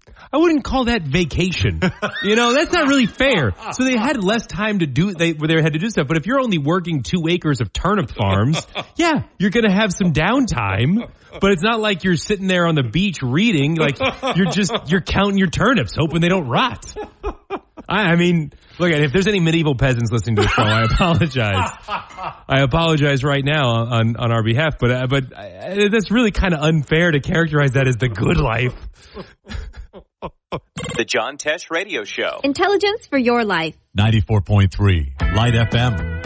I wouldn't call that vacation. That's not really fair. So they had less time to do, they had to do stuff. But if you're only working 2 acres of turnip farms, yeah, you're going to have some downtime. But it's not like you're sitting there on the beach reading. Like, you're counting your turnips, hoping they don't rot. I mean, look, if there's any medieval peasants listening to the show, I apologize. I apologize right now on our behalf, but that's really kind of unfair to characterize that as the good life. The John Tesh Radio Show. Intelligence for your life. 94.3 Light FM.